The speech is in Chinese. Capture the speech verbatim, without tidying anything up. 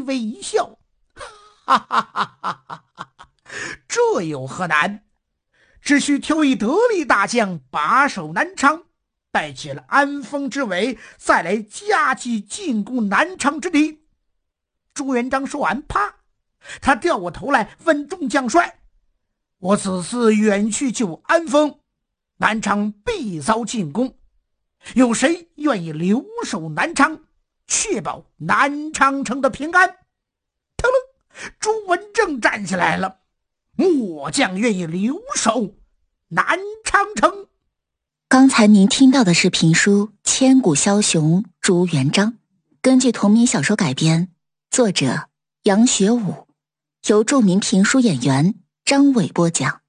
微微一笑，哈哈哈哈哈哈！这有何难？只需挑一得力大将把守南昌，带起了安丰之围，再来夹击进攻南昌之敌。朱元璋说完，啪，他掉过头来问众将帅：我此次远去救安丰，南昌必遭进攻，有谁愿意留守南昌，确保南昌城的平安？腾楞，朱文正站起来了，末将愿意留守南昌城。 刚才您听到的是评书《千古枭雄朱元璋》，根据同名小说改编，作者杨学武，由著名评书演员张伟播讲。